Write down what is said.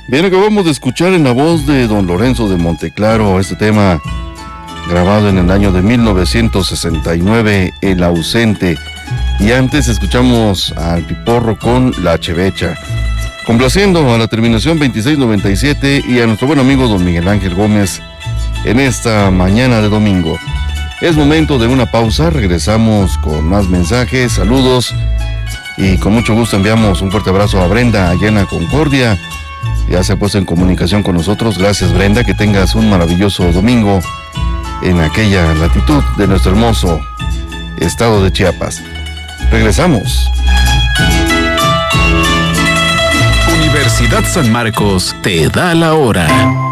Bien, acabamos de escuchar en la voz de don Lorenzo de Monteclaro este tema grabado en el año de 1969, El ausente. Y antes escuchamos al Piporro con La Chevecha, complaciendo a la terminación 2697 y a nuestro buen amigo don Miguel Ángel Gómez en esta mañana de domingo. Es momento de una pausa, regresamos con más mensajes, saludos y con mucho gusto enviamos un fuerte abrazo a Brenda allá en la Concordia. Ya se ha puesto en comunicación con nosotros. Gracias, Brenda, que tengas un maravilloso domingo en aquella latitud de nuestro hermoso estado de Chiapas. Regresamos. Universidad San Marcos te da la hora.